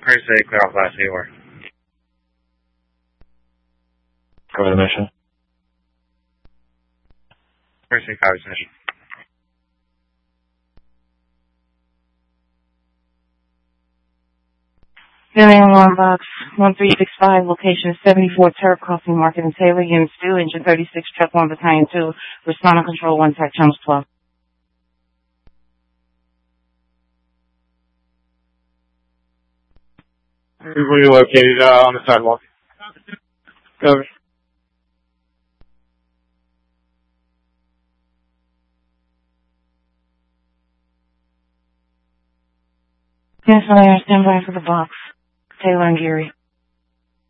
Thursday, clear off last anywhere. Go to the mission. Thursday, 5 mission. Billion Alarm Box 1365, location 74 Turk Crossing Market and Taylor, Units 2, Engine 36, Truck 1, Battalion 2, respond on control 1, TAC channels 12. Where you located on the sidewalk? Over. Yes, I stand by for the box. Taylor and Geary.